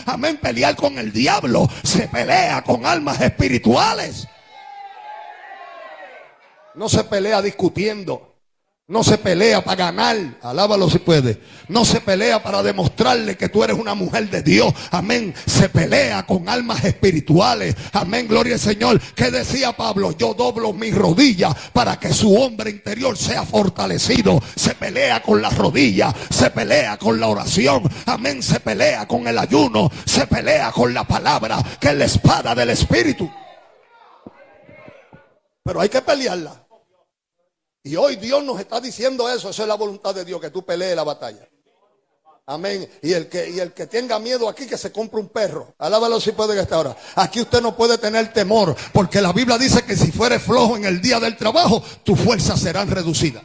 amén, pelear con el diablo. Se pelea con almas espirituales. No se pelea discutiendo. No se pelea para ganar, alábalo si puede. No se pelea para demostrarle que tú eres una mujer de Dios, amén. Se pelea con almas espirituales, amén, gloria al Señor. ¿Qué decía Pablo? Yo doblo mis rodillas para que su hombre interior sea fortalecido. Se pelea con las rodillas, se pelea con la oración, amén. Se pelea con el ayuno, se pelea con la palabra, que es la espada del Espíritu. Pero hay que pelearla. Y hoy Dios nos está diciendo eso. Eso es la voluntad de Dios, que tú pelees la batalla. Amén. Y el que tenga miedo aquí, que se compre un perro. Alábalo si puede, que está ahora. Aquí usted no puede tener temor, porque la Biblia dice que si fueres flojo en el día del trabajo, tus fuerzas serán reducidas.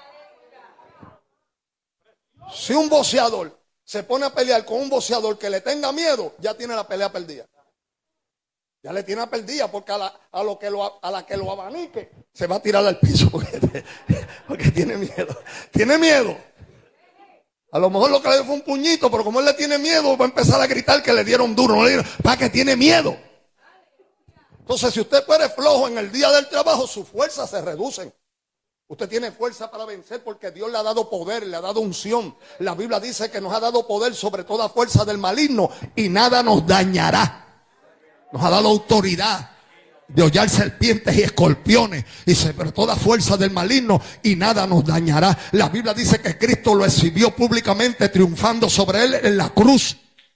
Si un boxeador se pone a pelear con un boxeador que le tenga miedo, ya tiene la pelea perdida. Ya le tiene perdida, porque a la que lo abanique se va a tirar al piso porque tiene miedo. Tiene miedo. A lo mejor lo que le dio fue un puñito, pero como él le tiene miedo, va a empezar a gritar que le dieron duro. No le dieron, para que tiene miedo. Entonces, si usted fuere flojo en el día del trabajo, sus fuerzas se reducen. Usted tiene fuerza para vencer porque Dios le ha dado poder, le ha dado unción. La Biblia dice que nos ha dado poder sobre toda fuerza del maligno y nada nos dañará. Nos ha dado autoridad de hollar serpientes y escorpiones y sobre toda fuerza del maligno y nada nos dañará. La Biblia dice que Cristo lo exhibió públicamente triunfando sobre él en la cruz.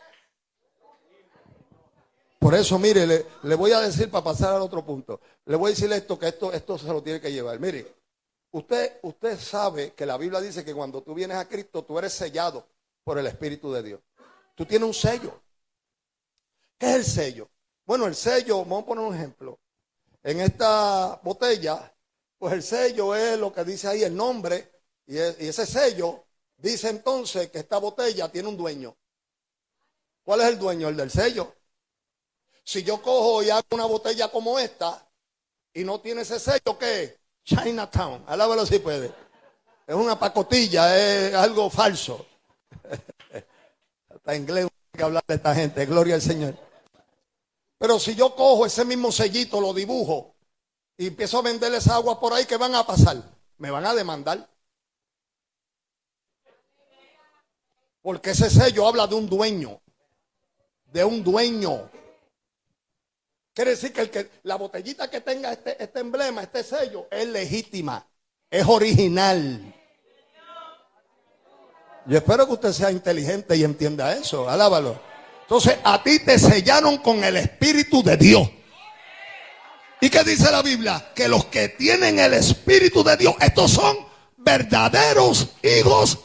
Por eso, mire, le voy a decir, para pasar al otro punto, le voy a decir esto, que esto se lo tiene que llevar. Mire, usted sabe que la Biblia dice que cuando tú vienes a Cristo, tú eres sellado por el Espíritu de Dios. Tú tienes un sello. ¿Qué es el sello? Bueno, el sello, vamos a poner un ejemplo. En esta botella, pues el sello es lo que dice ahí el nombre. Y ese sello dice entonces que esta botella tiene un dueño. ¿Cuál es el dueño? El del sello. Si yo cojo y hago una botella como esta y no tiene ese sello, ¿qué es? Chinatown. Alábalo si puede. Es una pacotilla, es algo falso. Hasta inglés hay que hablar de esta gente. Gloria al Señor. Pero si yo cojo ese mismo sellito, lo dibujo y empiezo a venderles agua por ahí, ¿qué van a pasar? Me van a demandar. Porque ese sello habla de un dueño. De un dueño. Quiere decir que la botellita que tenga este emblema, este sello, es legítima. Es original. Yo espero que usted sea inteligente y entienda eso. Alábalo. Entonces a ti te sellaron con el Espíritu de Dios. ¿Y qué dice la Biblia? Que los que tienen el Espíritu de Dios, estos son verdaderos hijos.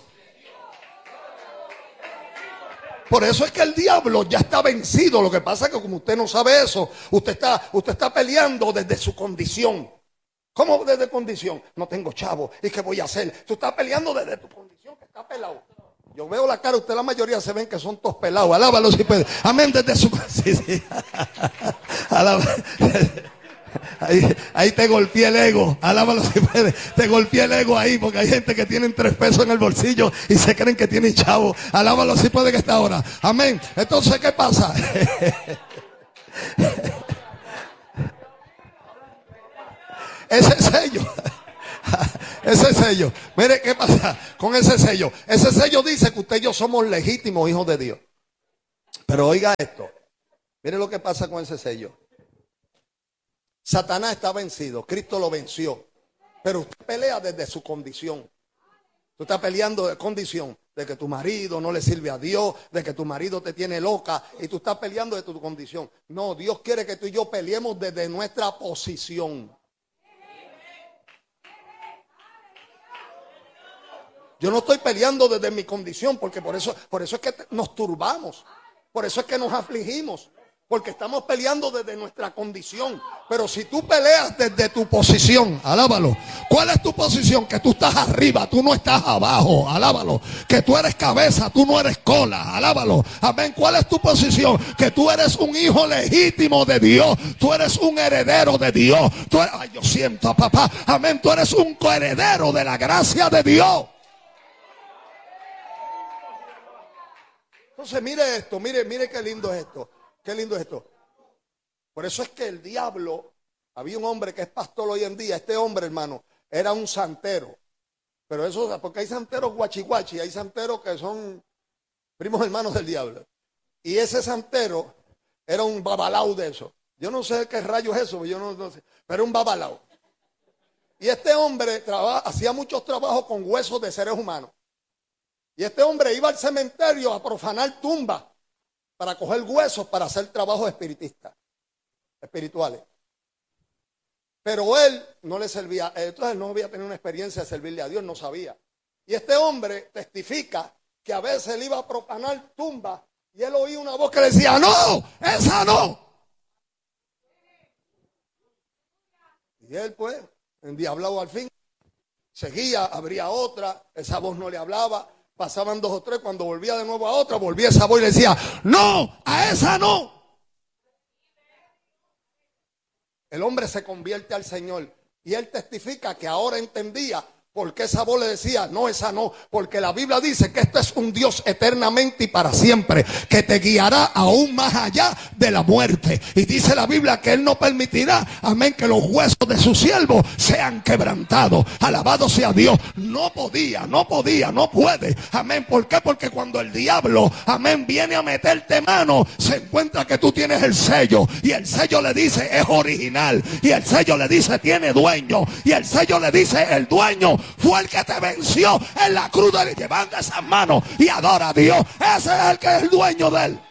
Por eso es que el diablo ya está vencido. Lo que pasa es que como usted no sabe eso, usted está peleando desde su condición. ¿Cómo desde condición? No tengo chavo. ¿Y qué voy a hacer? Tú estás peleando desde tu condición, que está pelado. Yo veo la cara, usted la mayoría se ven que son todos pelados. Alábalo si puede. Amén, desde su... Sí, sí. Ahí te golpeé el ego. Alábalo si puede. Te golpeé el ego ahí, porque hay gente que tienen 3 pesos en el bolsillo y se creen que tienen chavo. Alábalo si puede, que está ahora. Amén. Entonces, ¿qué pasa? Ese sello. Ese sello, mire qué pasa con ese sello. Ese sello dice que usted y yo somos legítimos hijos de Dios. Pero oiga esto, mire lo que pasa con ese sello. Satanás está vencido, Cristo lo venció. Pero usted pelea desde su condición. Tú estás peleando de condición, de que tu marido no le sirve a Dios, de que tu marido te tiene loca, y tú estás peleando de tu condición. No, Dios quiere que tú y yo peleemos desde nuestra posición. Yo no estoy peleando desde mi condición, porque por eso es que nos turbamos, por eso es que nos afligimos, porque estamos peleando desde nuestra condición. Pero si tú peleas desde tu posición, alábalo. ¿Cuál es tu posición? Que tú estás arriba, tú no estás abajo, alábalo. Que tú eres cabeza, tú no eres cola, alábalo. Amén. ¿Cuál es tu posición? Que tú eres un hijo legítimo de Dios, tú eres un heredero de Dios. Ay, yo siento a papá, amén. Tú eres un coheredero de la gracia de Dios. Entonces mire esto, mire qué lindo es esto. Qué lindo es esto. Por eso es que el diablo, había un hombre que es pastor hoy en día. Este hombre, hermano, era un santero. Pero eso, porque hay santeros guachihuachi, hay santeros que son primos hermanos del diablo. Y ese santero era un babalao de eso. Yo no sé qué rayo es eso, yo no sé, pero un babalao. Y este hombre hacía muchos trabajos con huesos de seres humanos. Y este hombre iba al cementerio a profanar tumbas para coger huesos para hacer trabajos espirituales. Pero él no le servía, entonces él no había tenido una experiencia de servirle a Dios, no sabía. Y este hombre testifica que a veces él iba a profanar tumbas y él oía una voz que le decía, no, esa no. Y él pues, endiablado al fin, seguía, abría otra, esa voz no le hablaba, pasaban 2 o 3, cuando volvía de nuevo a otra, volvía esa voz y le decía, no, a esa no. El hombre se convierte al Señor y él testifica que ahora entendía por qué esa voz le decía, no, esa no, porque la Biblia dice que este es un Dios eternamente y para siempre, que te guiará aún más allá de la muerte. Y dice la Biblia que Él no permitirá, amén, que los huesos de su siervo sean quebrantados. Alabado sea Dios. No puede, amén. ¿Por qué? Porque cuando el diablo, amén, viene a meterte mano, se encuentra que tú tienes el sello, y el sello le dice, es original, y el sello le dice, tiene dueño, y el sello le dice, el dueño fue el que te venció en la cruz. Levanta esas manos y adora a Dios. Ese es el que es el dueño de él.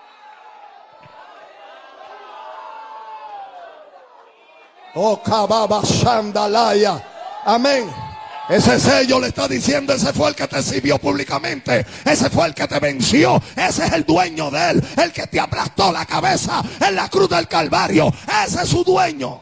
Oh, Kababa Shandalaya. Amén. Ese sello le está diciendo, ese fue el que te sirvió públicamente, ese fue el que te venció, ese es el dueño de él, el que te aplastó la cabeza en la cruz del Calvario. Ese es su dueño.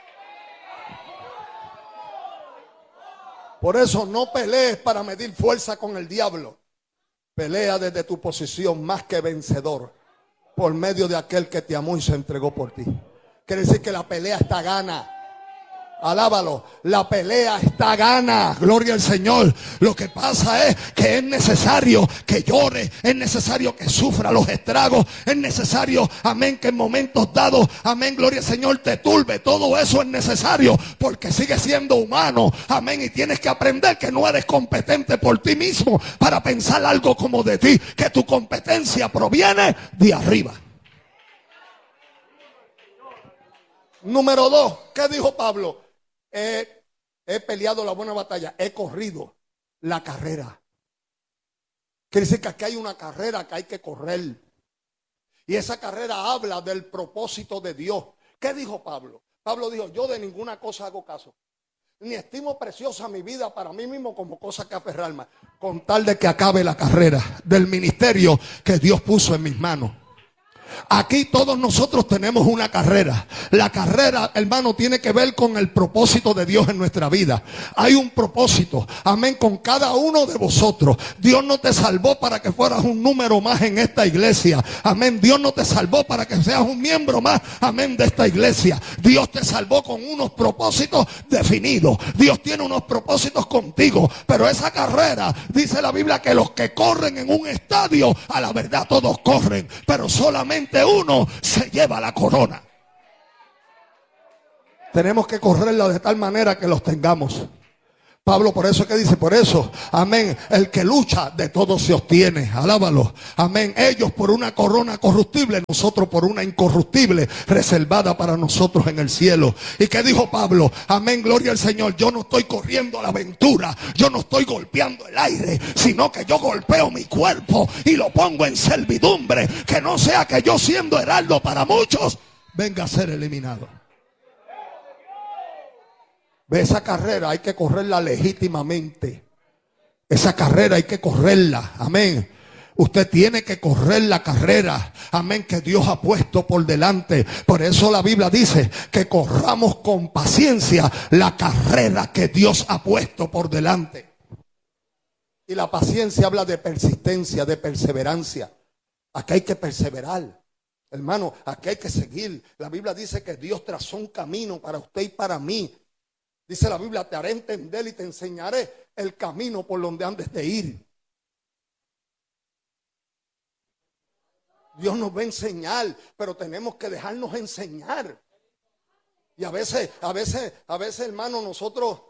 Por eso no pelees para medir fuerza con el diablo. Pelea desde tu posición más que vencedor, por medio de aquel que te amó y se entregó por ti. Quiere decir que la pelea está gana. Alábalo, la pelea está gana, gloria al Señor. Lo que pasa es que es necesario que llore, es necesario que sufra los estragos, es necesario, amén, que en momentos dados, amén, gloria al Señor, te turbe. Todo eso es necesario porque sigues siendo humano, amén, y tienes que aprender que no eres competente por ti mismo para pensar algo como de ti, que tu competencia proviene de arriba. Número 2, ¿qué dijo Pablo? He peleado la buena batalla, he corrido la carrera. Quiere decir que aquí hay una carrera que hay que correr. Y esa carrera habla del propósito de Dios. ¿Qué dijo Pablo? Pablo dijo, yo de ninguna cosa hago caso, ni estimo preciosa mi vida para mí mismo como cosa que aferrarme, con tal de que acabe la carrera del ministerio que Dios puso en mis manos. Aquí todos nosotros tenemos una carrera. La carrera, hermano, tiene que ver con el propósito de Dios en nuestra vida. Hay un propósito, amén, con cada uno de vosotros. Dios no te salvó para que fueras un número más en esta iglesia, amén. Dios no te salvó para que seas un miembro más, amén, de esta iglesia. Dios te salvó con unos propósitos definidos. Dios tiene unos propósitos contigo. Pero esa carrera, dice la Biblia, que los que corren en un estadio, a la verdad todos corren, pero solamente uno se lleva la corona. Tenemos que correrla de tal manera que los tengamos. Pablo por eso que dice, por eso, amén, el que lucha de todo se obtiene, alábalo, amén, ellos por una corona corruptible, nosotros por una incorruptible reservada para nosotros en el cielo. ¿Y qué dijo Pablo? Amén, gloria al Señor, yo no estoy corriendo a la aventura, yo no estoy golpeando el aire, sino que yo golpeo mi cuerpo y lo pongo en servidumbre, que no sea que yo siendo heraldo para muchos venga a ser eliminado. Ve, esa carrera hay que correrla legítimamente. Esa carrera hay que correrla, amén. Usted tiene que correr la carrera, amén, que Dios ha puesto por delante. Por eso la Biblia dice que corramos con paciencia la carrera que Dios ha puesto por delante. Y la paciencia habla de persistencia, de perseverancia. Aquí hay que perseverar, hermano, aquí hay que seguir. La Biblia dice que Dios trazó un camino para usted y para mí. Dice la Biblia, te haré entender y te enseñaré el camino por donde andes de ir. Dios nos va a enseñar, pero tenemos que dejarnos enseñar. Y a veces, hermano, nosotros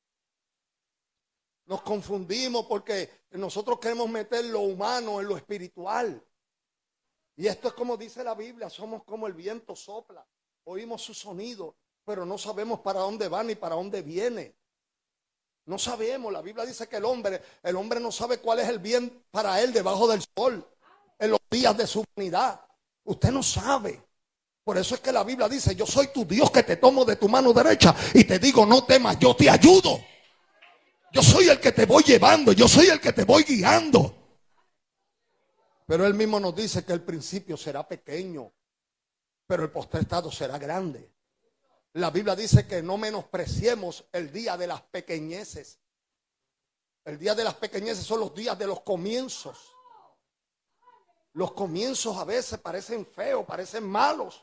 nos confundimos porque nosotros queremos meter lo humano en lo espiritual. Y esto es como dice la Biblia, somos como el viento sopla. Oímos su sonido, pero no sabemos para dónde va ni para dónde viene. No sabemos, la Biblia dice que el hombre no sabe cuál es el bien para él debajo del sol, en los días de su vanidad. Usted no sabe. Por eso es que la Biblia dice, yo soy tu Dios que te tomo de tu mano derecha y te digo, no temas, yo te ayudo. Yo soy el que te voy llevando, yo soy el que te voy guiando. Pero él mismo nos dice que el principio será pequeño, pero el postrestado será grande. La Biblia dice que no menospreciemos el día de las pequeñeces. El día de las pequeñeces son los días de los comienzos. Los comienzos a veces parecen feos, parecen malos.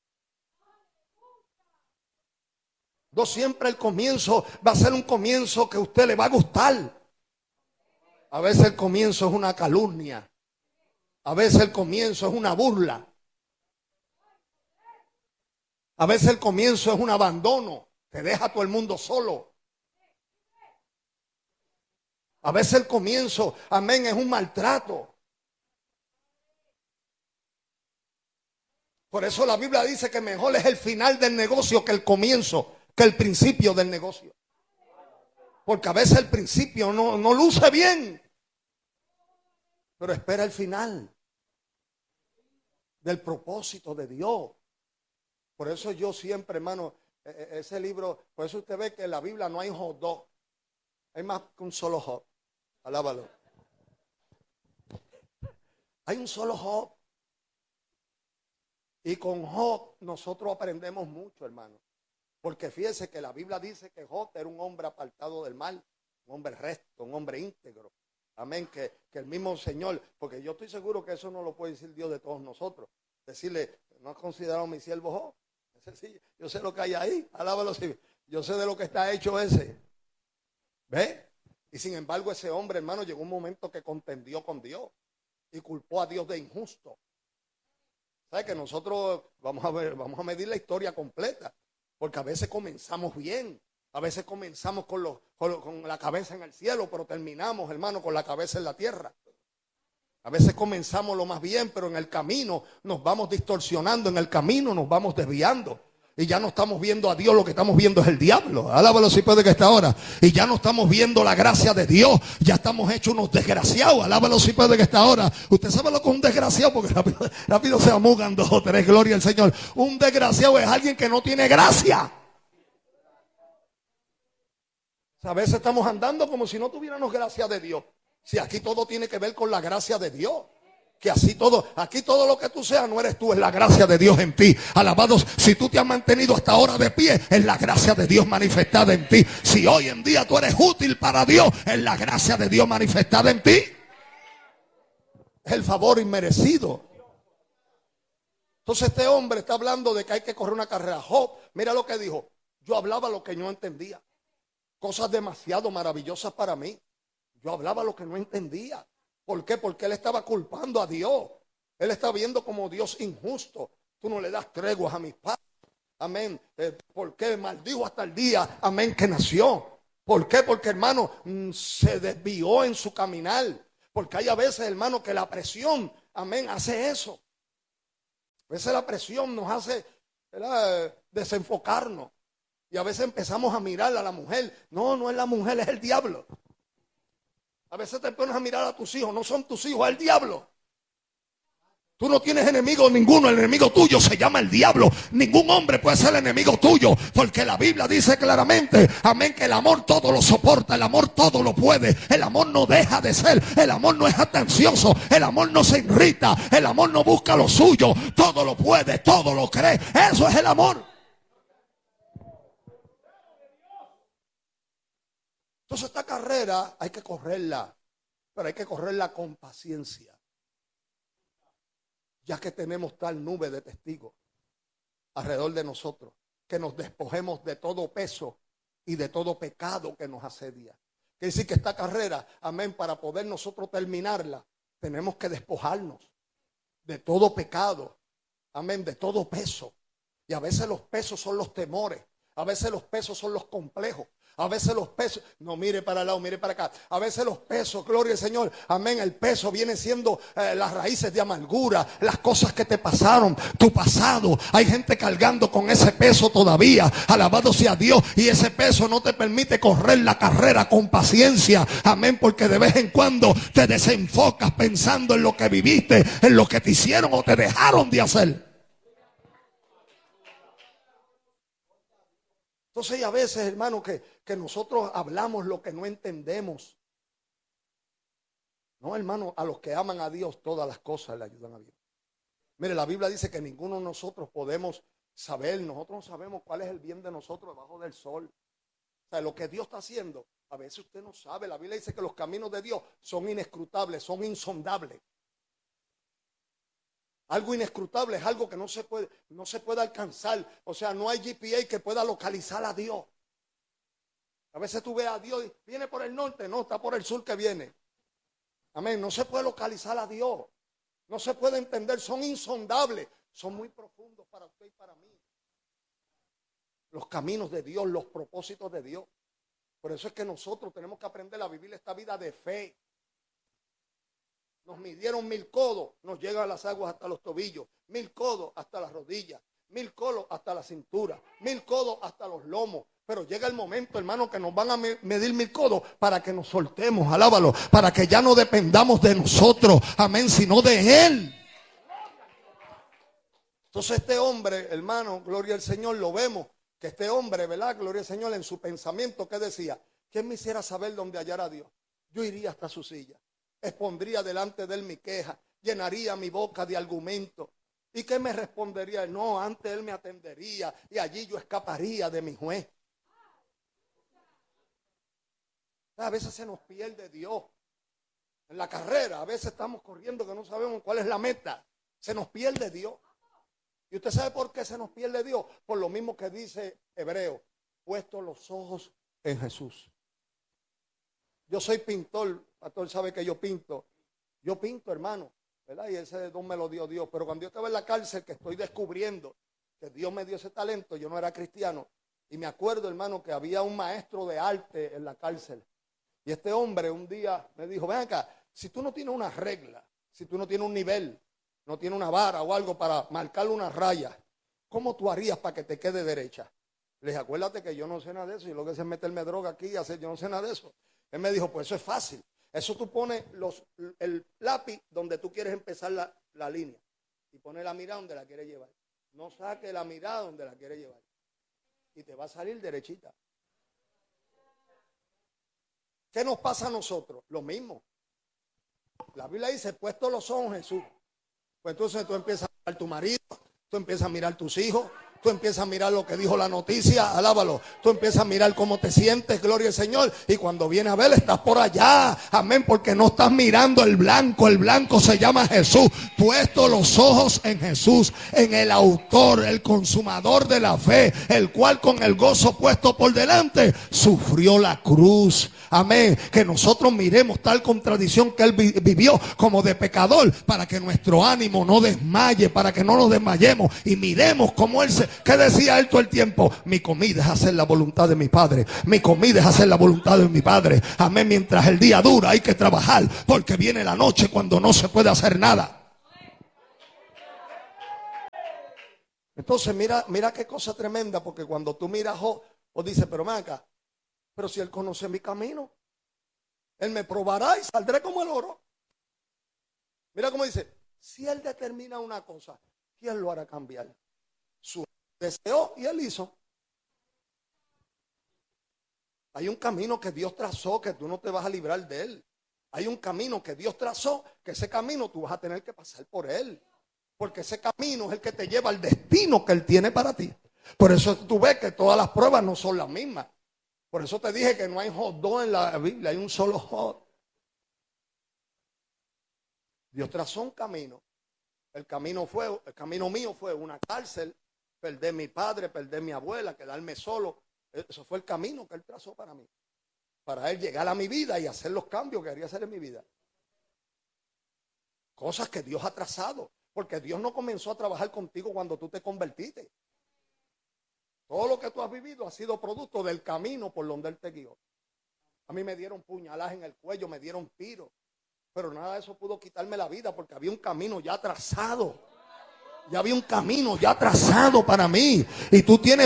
No siempre el comienzo va a ser un comienzo que a usted le va a gustar. A veces el comienzo es una calumnia. A veces el comienzo es una burla. A veces el comienzo es un abandono. Te deja a todo el mundo solo. A veces el comienzo, amén, es un maltrato. Por eso la Biblia dice que mejor es el final del negocio que el comienzo, que el principio del negocio. Porque a veces el principio no luce bien, pero espera el final del propósito de Dios. Por eso yo siempre, hermano, ese libro, por eso usted ve que en la Biblia no hay hot dog. Hay más que un solo Job. Alábalo. Hay un solo Job. Y con Job nosotros aprendemos mucho, hermano. Porque fíjese que la Biblia dice que Job era un hombre apartado del mal, un hombre recto, un hombre íntegro. Amén, que el mismo Señor, porque yo estoy seguro que eso no lo puede decir Dios de todos nosotros. Decirle, ¿no has considerado mi siervo Job? Ese sí, yo sé lo que hay ahí, alábalo, sí. Yo sé de lo que está hecho ese. ¿Ve? Y sin embargo ese hombre, hermano, llegó un momento que contendió con Dios y culpó a Dios de injusto. ¿Sabe que nosotros vamos a medir la historia completa? Porque a veces comenzamos bien, a veces comenzamos con la cabeza en el cielo, pero terminamos, hermano, con la cabeza en la tierra. A veces comenzamos lo más bien, pero en el camino nos vamos distorsionando, en el camino nos vamos desviando. Y ya no estamos viendo a Dios, lo que estamos viendo es el diablo. Alábalo si puede que está ahora. Y ya no estamos viendo la gracia de Dios. Ya estamos hechos unos desgraciados. Alábalo si puede que está ahora. Usted sabe lo que es un desgraciado, porque rápido se amugan 2 o 3, gloria al Señor. Un desgraciado es alguien que no tiene gracia. A veces estamos andando como si no tuviéramos gracia de Dios. Si aquí todo tiene que ver con la gracia de Dios. Que así todo, aquí todo lo que tú seas no eres tú, es la gracia de Dios en ti. Alabados, si tú te has mantenido hasta ahora de pie, es la gracia de Dios manifestada en ti. Si hoy en día tú eres útil para Dios, es la gracia de Dios manifestada en ti. Es el favor inmerecido. Entonces este hombre está hablando de que hay que correr una carrera. Job, mira lo que dijo. Yo hablaba lo que no entendía. Cosas demasiado maravillosas para mí. Yo hablaba lo que no entendía. ¿Por qué? Porque él estaba culpando a Dios. Él está viendo como Dios injusto. Tú no le das treguas a mis padres. Amén. ¿Por qué? Maldijo hasta el día, amén, que nació. ¿Por qué? Porque, hermano, se desvió en su caminar. Porque hay a veces, hermano, que la presión, amén, hace eso. A veces la presión nos hace, ¿verdad?, desenfocarnos. Y a veces empezamos a mirar a la mujer. No, no es la mujer, es el diablo. A veces te pones a mirar a tus hijos, no son tus hijos, es el diablo. Tú no tienes enemigo ninguno, el enemigo tuyo se llama el diablo. Ningún hombre puede ser el enemigo tuyo, porque la Biblia dice claramente, amén, que el amor todo lo soporta, el amor todo lo puede, el amor no deja de ser, el amor no es atencioso, el amor no se irrita, el amor no busca lo suyo, todo lo puede, todo lo cree, eso es el amor. Entonces esta carrera hay que correrla, pero hay que correrla con paciencia, ya que tenemos tal nube de testigos alrededor de nosotros, que nos despojemos de todo peso y de todo pecado que nos asedia. Quiere decir que esta carrera, amén, para poder nosotros terminarla, tenemos que despojarnos de todo pecado, amén, de todo peso. Y a veces los pesos son los temores, a veces los pesos son los complejos, a veces los pesos, no mire para el lado, mire para acá, a veces los pesos, gloria al Señor, amén, el peso viene siendo las raíces de amargura, las cosas que te pasaron, tu pasado. Hay gente cargando con ese peso todavía, alabado sea Dios, y ese peso no te permite correr la carrera con paciencia, amén, porque de vez en cuando te desenfocas pensando en lo que viviste, en lo que te hicieron o te dejaron de hacer. Entonces hay a veces, hermano, que nosotros hablamos lo que no entendemos. No, hermano, a los que aman a Dios todas las cosas le ayudan a Dios. Mire, la Biblia dice que ninguno de nosotros podemos saber, nosotros no sabemos cuál es el bien de nosotros debajo del sol. O sea, lo que Dios está haciendo, a veces usted no sabe. La Biblia dice que los caminos de Dios son inescrutables, son insondables. Algo inescrutable es algo que no se puede alcanzar. O sea, no hay GPA que pueda localizar a Dios. A veces tú ves a Dios y viene por el norte, no, está por el sur que viene. Amén, no se puede localizar a Dios. No se puede entender, son insondables. Son muy profundos para usted y para mí. Los caminos de Dios, los propósitos de Dios. Por eso es que nosotros tenemos que aprender a vivir esta vida de fe. Nos midieron 1000 codos, nos llegan las aguas hasta los tobillos, 1000 codos hasta las rodillas, 1000 codos hasta la cintura, 1000 codos hasta los lomos. Pero llega el momento, hermano, que nos van a medir 1000 codos para que nos soltemos, alábalo, para que ya no dependamos de nosotros, amén, sino de Él. Entonces este hombre, hermano, gloria al Señor, lo vemos, que este hombre, ¿verdad? Gloria al Señor, en su pensamiento, ¿qué decía? ¿Quién me hiciera saber dónde hallar a Dios? Yo iría hasta su silla. Expondría delante de él mi queja, llenaría mi boca de argumentos. ¿Y qué me respondería? No, antes él me atendería y allí yo escaparía de mi juez. A veces se nos pierde Dios. En la carrera, a veces estamos corriendo que no sabemos cuál es la meta. Se nos pierde Dios. ¿Y usted sabe por qué se nos pierde Dios? Por lo mismo que dice Hebreo, puesto los ojos en Jesús. Yo soy pintor, pastor sabe que yo pinto, hermano, ¿verdad? Y ese don me lo dio Dios, pero cuando yo estaba en la cárcel, que estoy descubriendo que Dios me dio ese talento, yo no era cristiano, y me acuerdo, hermano, que había un maestro de arte en la cárcel, y este hombre un día me dijo, ven acá, si tú no tienes una regla, si tú no tienes un nivel, no tienes una vara o algo para marcarle una raya, ¿cómo tú harías para que te quede derecha? Le dije, acuérdate que yo no sé nada de eso, y lo que sé es meterme droga aquí y hacer, yo no sé nada de eso. Él me dijo, pues eso es fácil. Eso tú pones el lápiz donde tú quieres empezar la línea. Y pones la mirada donde la quieres llevar. No saques la mirada donde la quieres llevar. Y te va a salir derechita. ¿Qué nos pasa a nosotros? Lo mismo. La Biblia dice, puesto los ojos en Jesús. Pues entonces tú empiezas a mirar a tu marido, tú empiezas a mirar a tus hijos. Tú empiezas a mirar lo que dijo la noticia, alábalo. Tú empiezas a mirar cómo te sientes, gloria al Señor. Y cuando vienes a ver, estás por allá, amén, porque no estás mirando el blanco se llama Jesús. Puesto los ojos en Jesús, en el autor, el consumador de la fe, el cual con el gozo puesto por delante, sufrió la cruz. Amén, que nosotros miremos tal contradicción que él vivió como de pecador, para que nuestro ánimo no desmaye, para que no nos desmayemos y miremos como él ¿qué decía él todo el tiempo? Mi comida es hacer la voluntad de mi Padre, mi comida es hacer la voluntad de mi Padre. Amén, mientras el día dura hay que trabajar, porque viene la noche cuando no se puede hacer nada. Entonces mira qué cosa tremenda, porque cuando tú miras Job, o dices, pero ven acá, pero si él conoce mi camino, él me probará y saldré como el oro. Mira cómo dice, si él determina una cosa, ¿quién lo hará cambiar? Su deseo y él hizo. Hay un camino que Dios trazó que tú no te vas a librar de él. Hay un camino que Dios trazó, que ese camino tú vas a tener que pasar por él. Porque ese camino es el que te lleva al destino que él tiene para ti. Por eso tú ves que todas las pruebas no son las mismas. Por eso te dije que no hay Job 2 en la Biblia, hay un solo Job. Dios trazó un camino. El camino mío fue una cárcel, perder mi padre, perder mi abuela, quedarme solo. Eso fue el camino que él trazó para mí. Para él llegar a mi vida y hacer los cambios que quería hacer en mi vida. Cosas que Dios ha trazado. Porque Dios no comenzó a trabajar contigo cuando tú te convertiste. Todo lo que tú has vivido ha sido producto del camino por donde Él te guió. A mí me dieron puñaladas en el cuello, me dieron tiros. Pero nada de eso pudo quitarme la vida porque había un camino ya trazado. Ya había un camino ya trazado para mí. Y tú tienes